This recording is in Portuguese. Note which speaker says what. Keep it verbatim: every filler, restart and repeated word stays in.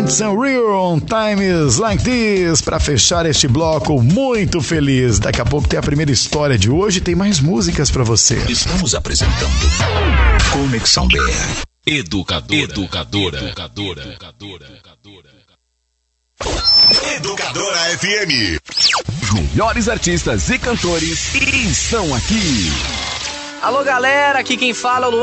Speaker 1: It's Unreal, Times Like This, para fechar este bloco muito feliz. Daqui a pouco tem a primeira história de hoje, tem mais músicas para você.
Speaker 2: Estamos apresentando Conexão B R. Educadora, educadora, educadora, educadora, educadora. Educadora F M.
Speaker 3: Os melhores artistas e cantores estão aqui.
Speaker 4: Alô, galera, aqui quem fala é o Luan